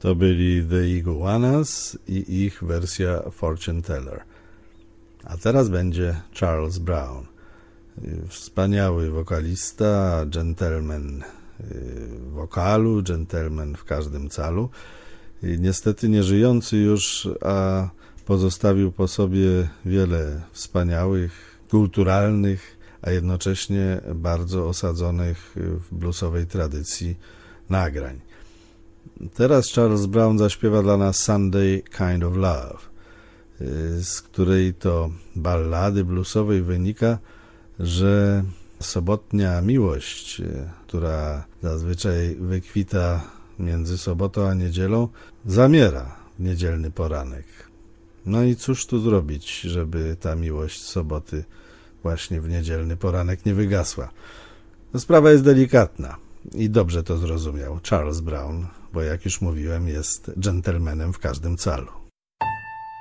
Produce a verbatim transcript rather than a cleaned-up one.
to byli The Iguanas i ich wersja Fortune Teller. A teraz będzie Charles Brown. Wspaniały wokalista, dżentelmen wokalu, dżentelmen w każdym calu. Niestety nieżyjący już, a pozostawił po sobie wiele wspaniałych, kulturalnych, a jednocześnie bardzo osadzonych w bluesowej tradycji nagrań. Teraz Charles Brown zaśpiewa dla nas Sunday Kind of Love, z której to ballady bluesowej wynika, że sobotnia miłość, która zazwyczaj wykwita między sobotą a niedzielą, zamiera w niedzielny poranek. No i cóż tu zrobić, żeby ta miłość soboty właśnie w niedzielny poranek nie wygasła? No, sprawa jest delikatna i dobrze to zrozumiał Charles Brown, bo jak już mówiłem, jest dżentelmenem w każdym calu.